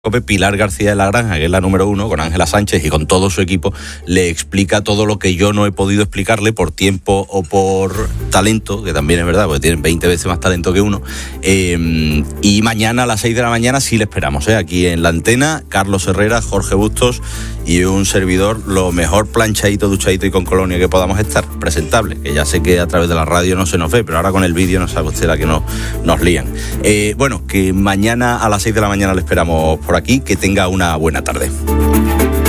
Pilar García de la Granja, que es la número 1, con Ángela Sánchez y con todo su equipo, le explica todo lo que yo no he podido explicarle por tiempo o por talento, que también es verdad, porque tienen 20 veces más talento que uno. Y mañana a las 6 de la mañana sí le esperamos, aquí en la antena, Carlos Herrera, Jorge Bustos y un servidor, lo mejor planchadito, duchadito y con colonia que podamos estar, presentable, que ya sé que a través de la radio no se nos ve, pero ahora con el vídeo no sabe usted la que nos lían. Bueno, que mañana a las 6 de la mañana le esperamos por aquí, que tenga una buena tarde.